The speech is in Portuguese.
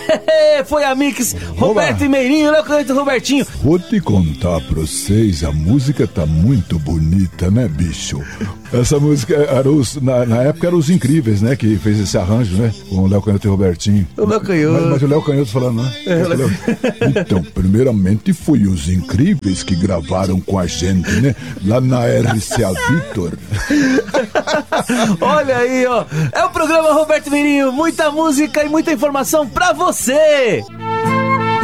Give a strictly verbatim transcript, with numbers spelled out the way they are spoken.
Foi a Mix, Roberto e Meirinho, Léo Canhoto e Robertinho. Vou te contar pra vocês, a música tá muito bonita, né, bicho? Essa música, era os, na, na época eram os Incríveis, né, que fez esse arranjo, né, com o Léo Canhoto e Robertinho. O Léo Canhoto. Mas, mas o Léo Canhoto falando, né? É, Léo... Então, primeiramente foi os Incríveis que gravaram com a gente, né, lá na R C A Victor. Olha aí, ó, é o programa Roberto Meirinho, muita música e muita informação pra você.